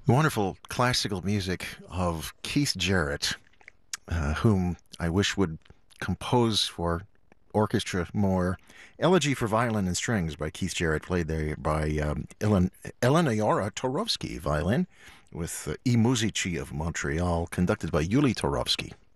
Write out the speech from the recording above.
Wonderful classical music of Keith Jarrett, whom I wish would compose for orchestra more. Elegy for Violin and Strings by Keith Jarrett, played there by Eleonora Torovsky, violin, with I Musici of Montreal, conducted by Yuli Torovsky.